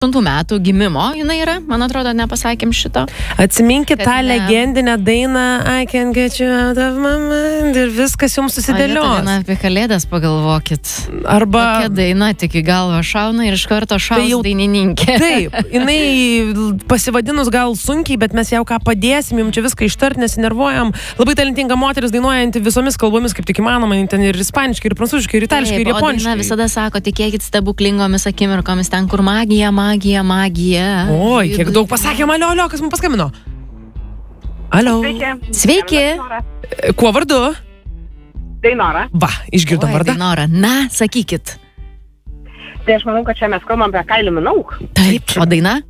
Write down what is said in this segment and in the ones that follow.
metų gimimo jinai yra, man atrodo, nepasakėm šito. Atsiminkit tą legendinę dainą I can get you out of my mind ir viskas jums susidėlios. Apie kalėdas pagalvokit. Arba... Tokia daina tik į galvą šauna ir iš karto šaus dainininkė. Taip, jinai pasivadinus gal sunkiai, bet mes jau ką padėsim, jums čia viską ištart, nesinervuojam. Labai talentinga moteris, dainuojanti visomis kalbomis, kaip tik įmanoma, ten ir ispaniškai, ir prancūziškai, ir itališkai, ir japoniškai. O daina visada sako, tikėkit stebuklingomis akimirkomis, ten kur magija. Oi, kiek daug pasakėm, alio, kas mums paskambino? Alio. Sveiki. Kuo vardu? Dainora. Va, išgirdom vardą. Dainora, na, sakykit. Tai aš manau, kad čia mes kalbam apie Kylie Minogue. Taip, o daina?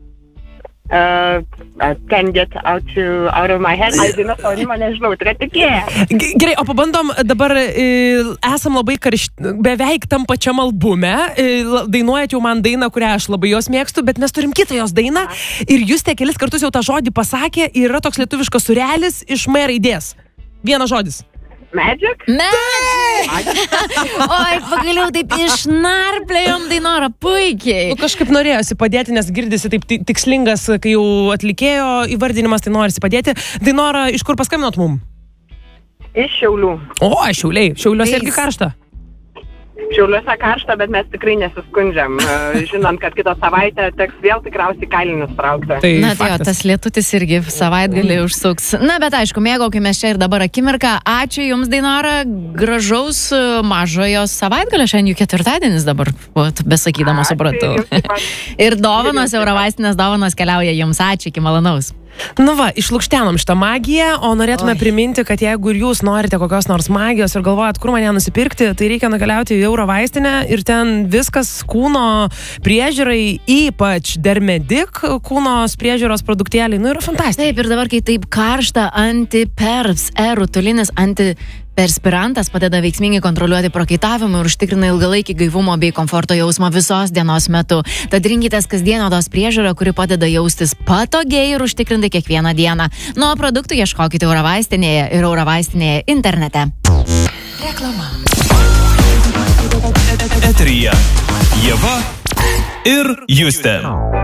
Can get out of my head. Daina pavadinimą nežinau, tai tikėja. Gerai, o pabandom dabar, esam labai beveik tam pačiam albume, dainuojat jau man dainą, kurią aš labai jos mėgstu, bet mes turim kitą jos dainą ir jūs kelis kartus jau tą žodį pasakė ir yra toks lietuviškas surelis iš M raidės. Vienas žodis. Magic? Oi, pagaliau taip išnarplėjom Dainora, puikiai. Kažkaip norėjosi padėti, nes girdisi taip tikslingas, kai jau atlikėjo įvardinimas, tai norisi padėti. Dainora, iš kur paskambinot mum? Iš Šiaulių. O, Šiauliai. Šiauliuose irgi karšta. Šiauliuose karšta, bet mes tikrai nesiskundžiam. Žinant, kad kitą savaitę teks vėl tikriausiai kailinius traukti. Na tai jo, tas lietutis irgi savaitgalį užsuks. Na, bet aišku, mėgaukime čia ir dabar akimirką. Ačiū Jums, Dainora, gražaus mažojo savaitgalio. Šiandien jų ketvirtadienis dabar, besakydama supratau. Ir dovanos, Eurovaistinės dovanos keliauja Jums. Ačiū, iki malonaus. Nu va, išlukštenom šitą magiją, o norėtume priminti, kad jeigu ir jūs norite kokios nors magijos ir galvojat, kur man ją nusipirkti, tai reikia nukeliauti į Eurovaistinę ir ten viskas kūno priežiūrai, ypač Dermedik kūnos priežiūros produktėliai, nu yra fantastika. Taip, ir dabar, kai taip karšta, antiperps, rutulinis antiperspirantas padeda veiksmingai kontroliuoti prakaitavimą ir užtikrina ilgalaikį gaivumo bei komforto jausmą visos dienos metu. Tad rinkitės kasdienio odos priežiūrą, kuri padeda jaustis patogiai ir užtikrinti kiekvieną dieną. Nuo produktų ieškokite Eurovaistinėje ir Eurovaistinėje internete. Reklama. Eteryje Ieva ir Justė.